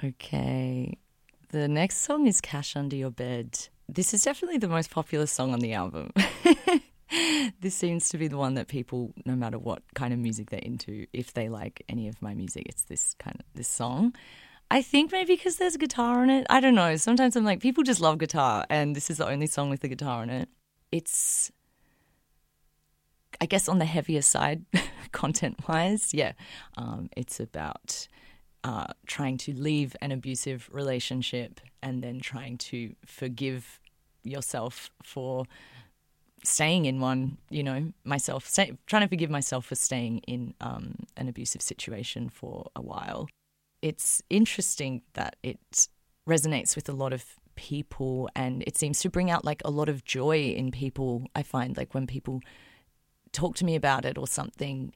Okay. The next song is Cash Under Your Bed. This is definitely the most popular song on the album. This seems to be the one that people, no matter what kind of music they're into, if they like any of my music, it's this song. I think maybe because there's guitar on it. I don't know. Sometimes I'm like, people just love guitar, and this is the only song with the guitar on it. It's, I guess, on the heavier side, content-wise. Yeah, it's about trying to leave an abusive relationship and then trying to forgive yourself for staying in one, trying to forgive myself for staying in an abusive situation for a while. It's interesting that it resonates with a lot of people, and it seems to bring out like a lot of joy in people. I find like when people talk to me about it or something,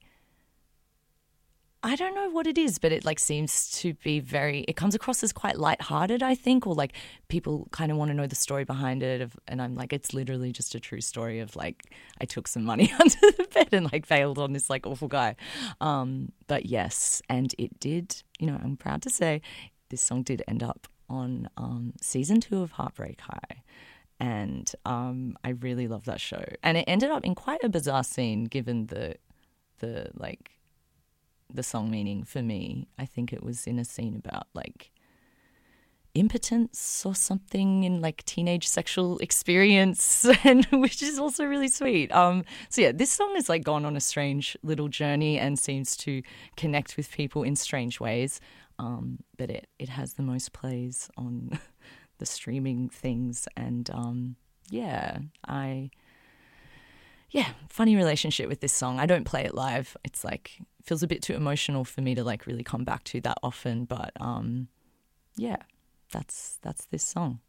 I don't know what it is, but it like seems to be it comes across as quite lighthearted, I think, or like people kind of want to know the story behind it. And I'm like, it's literally just a true story of like, I took some money under the bed and like failed on this like awful guy. But yes, and it did, I'm proud to say this song did end up on season 2 of Heartbreak High. And I really love that show. And it ended up in quite a bizarre scene given the song meaning for me. I think it was in a scene about like impotence or something in like teenage sexual experience, and which is also really sweet. So yeah, this song has like gone on a strange little journey and seems to connect with people in strange ways. But it has the most plays on the streaming things, and funny relationship with this song. I don't play it live. It's like feels a bit too emotional for me to like really come back to that often. But that's this song.